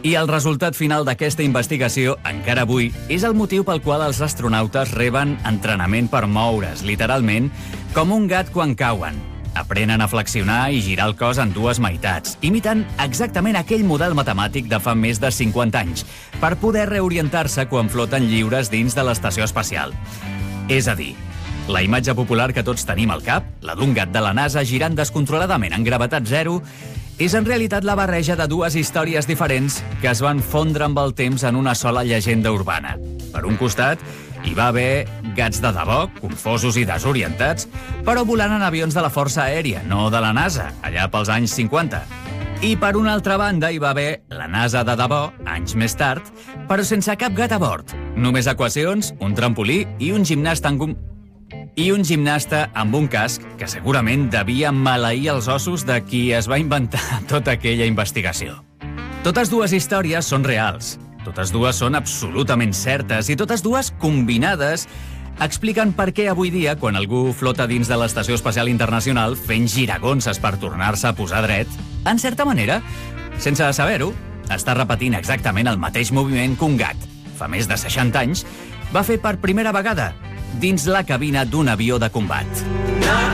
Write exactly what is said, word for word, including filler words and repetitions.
I el resultat final d'aquesta investigació, encara avui, és el motiu pel qual els astronautes reben entrenament per moure's, literalment, com un gat quan cauen. Aprenen a flexionar i girar el cos en dues meitats, imitant exactament aquell model matemàtic de fa més de cinquanta anys, per poder reorientar-se quan floten lliures dins de l'estació espacial. És a dir, la imatge popular que tots tenim al cap, la d'un gat de la NASA girant descontroladament en gravetat zero, és en realitat la barreja de dues històries diferents que es van fondre amb el temps en una sola llegenda urbana. Per un costat, hi va haver gats de debò, confosos i desorientats, però volant en avions de la Força Aèria, no de la NASA, allà pels anys cinquanta. I per una altra banda hi va haver la NASA de debò, anys més tard, però sense cap gat a bord. Només equacions, un trampolí i un gimnasta en... com- i un gimnasta amb un casc que segurament devia maleir els ossos de qui es va inventar tota aquella investigació. Totes dues històries són reals, totes dues són absolutament certes i totes dues combinades expliquen per què avui dia, quan algú flota dins de l'Estació Espacial Internacional fent giragonses per tornar-se a posar dret, en certa manera, sense saber-ho, està repetint exactament el mateix moviment que un gat, fa més de seixanta anys, va fer per primera vegada dins la cabina d'un avió de combat.